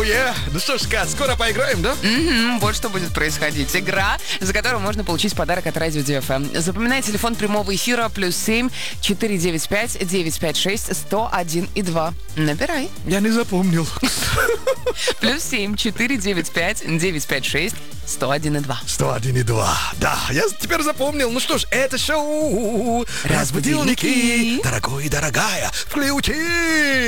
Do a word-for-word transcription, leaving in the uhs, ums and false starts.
е. Ну что ж, Кат, скоро поиграем, да? Мгм, вот что будет происходить. Игра, за которую можно получить подарок от Радио Ди Эф Эм. Запоминай телефон прямого эфира плюс семь четыре девять пять девять пять шесть сто один и два. Набирай. Я не запомнил. Плюс семь четыре девять пять девять пять шесть сто один и два. сто один и два. Да, я теперь запомнил. Ну что ж, это шоу Разбудильники. «Разбудильники». Дорогой и дорогая, включи!